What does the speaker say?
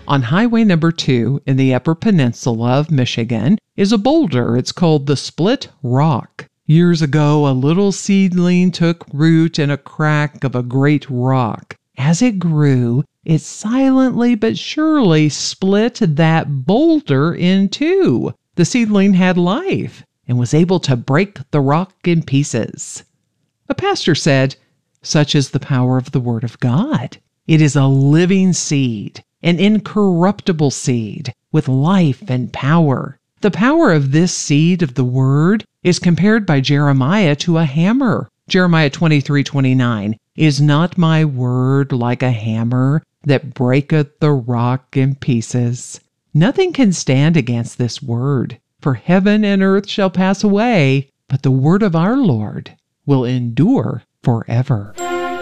On Highway number 2 in the Upper Peninsula of Michigan is a boulder. It's called the Split Rock. Years ago, a little seedling took root in a crack of a great rock. As it grew, it silently but surely split that boulder in two. The seedling had life and was able to break the rock in pieces. A pastor said, "Such is the power of the Word of God. It is a living seed, an incorruptible seed with life and power. The power of this seed of the Word is compared by Jeremiah to a hammer. Jeremiah 23:29, "Is not my word like a hammer that breaketh the rock in pieces?" Nothing can stand against this word, for heaven and earth shall pass away, but the word of our Lord will endure forever.